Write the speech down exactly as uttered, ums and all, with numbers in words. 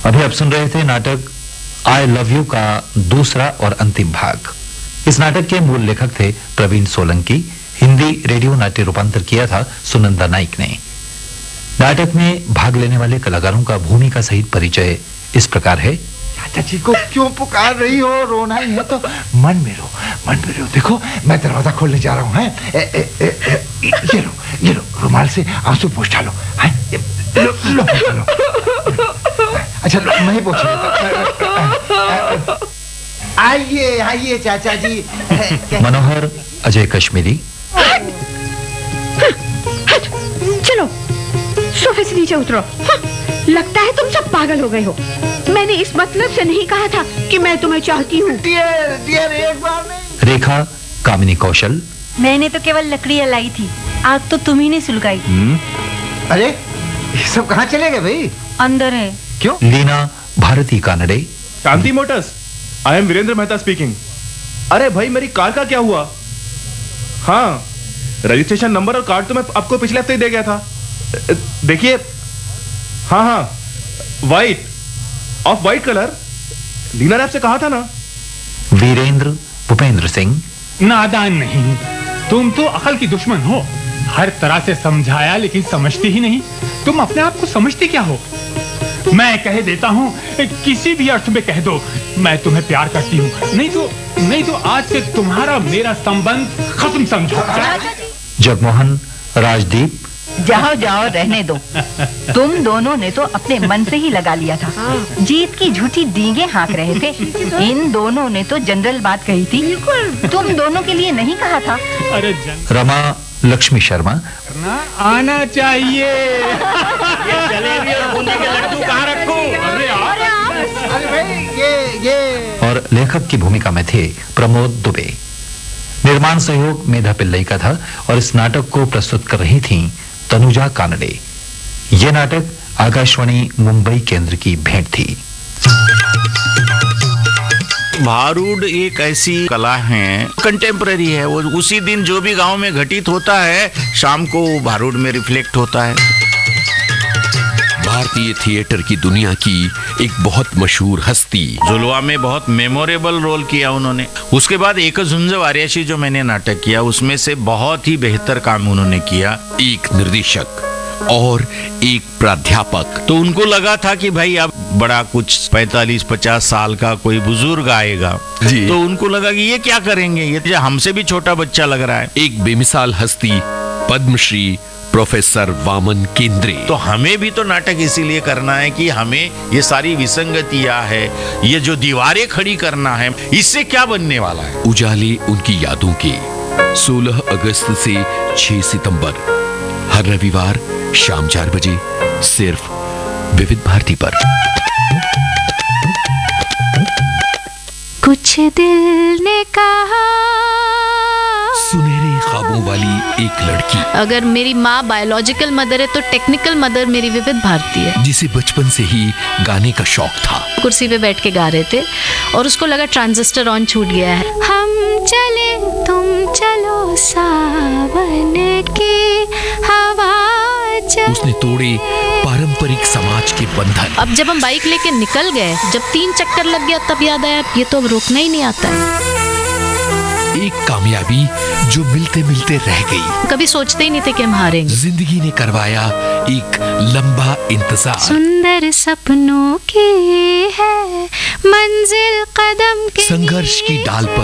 अभी आप सुन रहे थे नाटक आई लव यू का दूसरा और अंतिम भाग। इस नाटक के मूल लेखक थे प्रवीण सोलंकी। हिंदी रेडियो नाट्य रूपांतर किया था सुनंदा नाइक ने। नाटक में भाग लेने वाले कलाकारों का भूमिका सहित परिचय इस प्रकार है। चाचा जी को क्यों पुकार रही हो? रोना ही है तो मन में रो, मन में रो। देखो मैं दरवाजा खोलने जा रहा हूँ। है ए, ए, ए, ए, ये लो, ये लो, रुमाल से आंसू पोंछ डालो। है लो, लो, लो। अच्छा लो, मैं ही पोंछ लेता। आइए आइए चाचा जी। मनोहर अजय कश्मीरी। चलो सोफे से नीचे उतरो। हाँ, लगता है तुम सब पागल हो गए हो। मैंने इस मतलब से नहीं कहा था कि मैं तुम्हें चाहती हूँ। डियर, डियर, एक बार नहीं। रेखा कामिनी कौशल। मैंने तो केवल लकड़ियाँ लाई थी, आग तो तुम ही ने सुलगाई। अरे ये सब कहाँ चले गए भाई? अंदर है। क्यों? लीना भारती कानडे। शांति Motors, I am Virendra Mehta speaking. अरे भाई मेरी कार का क्या हुआ? हाँ, रजिस्ट्रेशन नंबर और कार्ड तो मैं आपको पिछले हफ्ते ही दे गया था। देखिए, हाँ हाँ, white, of white colour. Leena ने आपसे कहा था ना। वीरेंद्र भूपेंद्र सिंह। नादान नहीं हूं, तुम तो अकल की दुश्मन हो। हर तरह से समझाया लेकिन समझती ही नहीं। तुम अपने आप को समझती क्या हो? मैं कह देता हूं, किसी भी अर्थ में कह दो, मैं तुम्हें प्यार करती हूं। नहीं तो नहीं तो आज से तुम्हारा मेरा संबंध खत्म समझो। जगमोहन राजदीप। जाओ जाओ रहने दो। तुम दोनों ने तो अपने मन से ही लगा लिया था। जीत की झूठी डींगे हाँक रहे थे। इन दोनों ने तो जनरल बात कही थी, तुम दोनों के लिए नहीं कहा था। अरे रमा लक्ष्मी शर्मा। आना चाहिए। ये जलेबी और बूंदी के लड्डू कहाँ रखूं? अरे अरे भाई ये ये और लेखक की भूमिका में थे प्रमोद दुबे। निर्माण सहयोग मेधा पिल्लई का था और इस नाटक को प्रस्तुत कर रही थीं तनुजा कानडे। यह नाटक आकाशवाणी मुंबई केंद्र की भेंट थी। भारूड एक ऐसी कला है, कंटेम्पररी है। वो उसी दिन जो भी गांव में घटित होता है, शाम को भारूड में रिफ्लेक्ट होता है। भारतीय थिएटर की दुनिया की एक बहुत मशहूर हस्ती। जुलवा में बहुत मेमोरेबल रोल किया उन्होंने। उसके बाद एक झुंझ वार्याशी जो मैंने नाटक किया, उसमें से बहुत ही बेहतर काम उन्होंने किया। एक निर्देशक और एक प्राध्यापक। तो उनको लगा था कि भाई अब बड़ा कुछ पैंतालीस पचास साल का कोई बुजुर्ग आएगा, तो उनको लगा कि ये क्या करेंगे, ये हमसे भी छोटा बच्चा लग रहा है। एक बेमिसाल हस्ती पद्मश्री प्रोफेसर वामन केंद्रे। तो हमें भी तो नाटक इसीलिए करना है कि हमें ये सारी विसंगतियां है, ये जो दीवारें खड़ी करना है, इससे क्या बनने वाला है। उजाले उनकी यादों के सोलह अगस्त से छह सितंबर हर रविवार शाम चार बजे सिर्फ विविध भारती पर। कुछ दिल ने कहा, सुनहरे ख्वाबों वाली एक लड़की। अगर मेरी माँ बायोलॉजिकल मदर है तो टेक्निकल मदर मेरी विविध भारती है। जिसे बचपन से ही गाने का शौक था। कुर्सी पे बैठ के गा रहे थे और उसको लगा ट्रांजिस्टर ऑन छूट गया है। हम चले तुम चलो सावन की हवा चले। उसने तोड़े पारंपरिक समाज के बंधन। अब जब हम बाइक लेके निकल गए, जब तीन चक्कर लग गया, तब याद आया ये तो अब रोकना ही नहीं आता है। एक कामयाबी जो मिलते मिलते रह गई। कभी सोचते ही नहीं थे कि हम हारेंगे। जिंदगी ने करवाया एक लंबा इंतजार। सुंदर सपनों की है मंजिल कदम के। संघर्ष की डाल पर